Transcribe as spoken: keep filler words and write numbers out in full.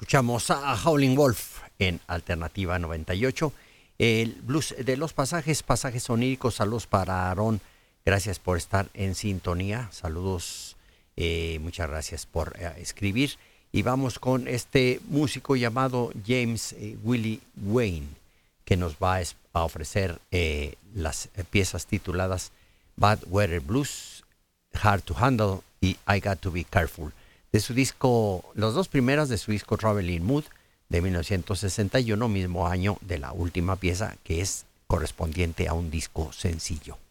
Escuchamos a Howling Wolf en Alternativa noventa y ocho. El blues de los pasajes, pasajes oníricos. Saludos para Aarón. Gracias por estar en sintonía. Saludos, eh, muchas gracias por eh, escribir. Y vamos con este músico llamado James eh, Willie Wayne, que nos va a, a ofrecer eh, las eh, piezas tituladas Bad Weather Blues, Hard to Handle y I Got to Be Careful. De su disco, los dos primeras de su disco Traveling Mood de mil novecientos sesenta y uno, mismo año de la última pieza, que es correspondiente a un disco sencillo.